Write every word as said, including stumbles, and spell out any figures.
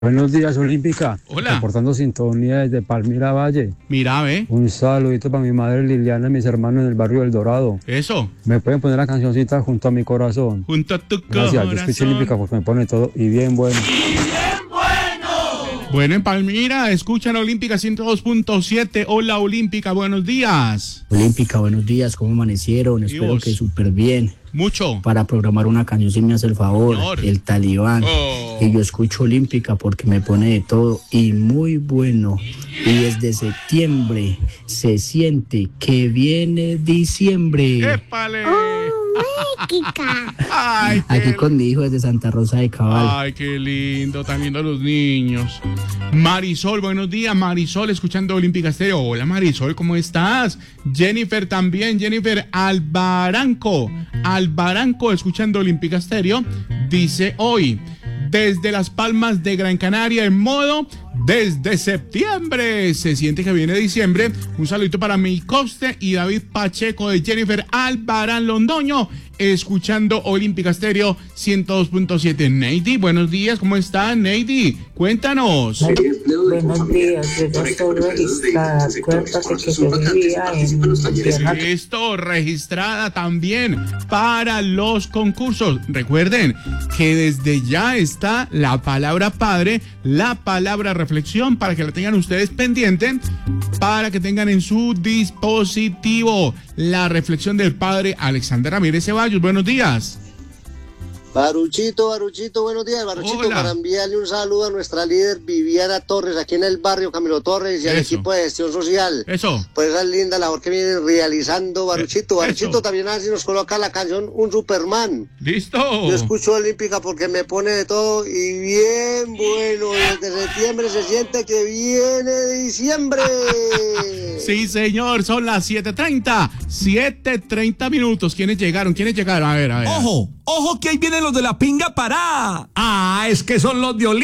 Buenos días, Olímpica. Hola. Reportando sintonía desde Palmira Valle. Mira, ve. Un saludito para mi madre Liliana y mis hermanos en el barrio del Dorado. Eso. ¿Me pueden poner la cancioncita Junto a mi corazón? Junto a tu Gracias, corazón. yo escucho Olímpica porque me pone todo y bien bueno. Bueno, en Palmira, escuchan Olímpica ciento dos punto siete. Hola, Olímpica, buenos días. Olímpica, buenos días, ¿cómo amanecieron? ¿Y Espero vos? que súper bien. Mucho. Para programar una canción, si me hace el favor, Señor. El Talibán. Oh. Y yo escucho Olímpica porque me pone de todo y muy bueno. Y desde septiembre se siente que viene diciembre. ¡Épale! Olímpica. Ay, qué Aquí con mi hijo desde Santa Rosa de Cabal. Ay, qué lindo, tan lindo los niños. Marisol, buenos días, Marisol, escuchando Olímpica Estéreo. Hola, Marisol, ¿cómo estás? Jennifer también, Jennifer Albaranco, Albaranco, escuchando Olímpica Estéreo, dice hoy, desde Las Palmas de Gran Canaria, en modo desde septiembre. Se siente que viene diciembre. Un saludito para Mil Coste y David Pacheco de Jennifer Albarán Londoño, escuchando Olímpica Estéreo ciento dos punto siete. Neidi, buenos días, ¿cómo está, Neidi? Cuéntanos. Buenos días, yo ya estoy registrada. Acuérdate que yo vivía en tierra. Esto registrada también para los concursos. Recuerden que desde ya está la palabra padre, la palabra reflexión, para que la tengan ustedes pendiente, para que tengan en su dispositivo la reflexión del padre Alexander Ramírez Ceballos. Buenos días. Baruchito, Baruchito, buenos días, Baruchito, Hola. para enviarle un saludo a nuestra líder Viviana Torres, aquí en el barrio Camilo Torres, y al Eso. equipo de gestión social. Eso. Pues esa linda labor que vienen realizando, Baruchito. Eso. Baruchito también así nos coloca la canción Un Superman. ¿Listo? Yo escucho Olímpica porque me pone de todo y bien bueno. Desde septiembre se siente que viene diciembre. Sí, señor, son las siete treinta. siete treinta minutos. ¿Quiénes llegaron? ¿Quiénes llegaron? A ver, a ver. Ojo, ojo que ahí vienen los de la pinga pará. Ah, es que son los de Olímpica.